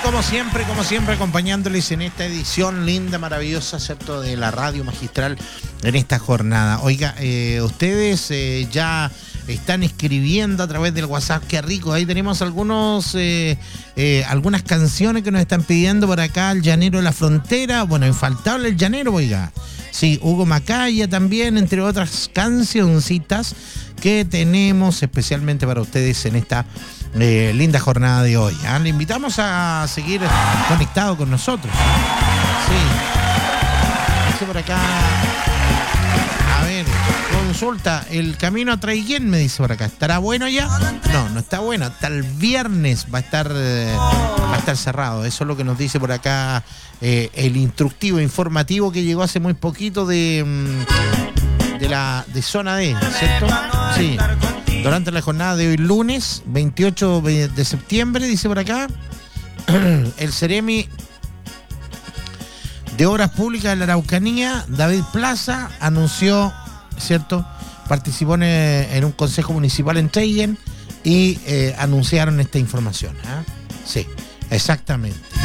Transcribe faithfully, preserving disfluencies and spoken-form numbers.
como siempre, como siempre, acompañándoles en esta edición linda, maravillosa, ¿cierto?, de la radio magistral en esta jornada. Oiga, eh, ustedes eh, ya están escribiendo a través del WhatsApp, qué rico. Ahí tenemos algunos eh, eh, algunas canciones que nos están pidiendo por acá, el Llanero de la Frontera, bueno, infaltable el Llanero, oiga. Sí, Hugo Macaya también, entre otras cancioncitas que tenemos especialmente para ustedes en esta eh, linda jornada de hoy. ¿eh? Le invitamos a seguir conectado con nosotros. Sí. Dice por acá, a ver, consulta, el camino a Traiguén, me dice por acá, ¿estará bueno ya? No, no está bueno, hasta el viernes va a estar, eh, va a estar cerrado. Eso es lo que nos dice por acá eh, el instructivo informativo que llegó hace muy poquito de, de la de zona D, ¿cierto? Sí. Durante la jornada de hoy, lunes veintiocho de septiembre, dice por acá, el Ceremi de Obras Públicas de la Araucanía, David Plaza, anunció, ¿cierto? Participó en, en un consejo municipal en Traiguén y eh, anunciaron esta información. ¿eh? Sí, exactamente.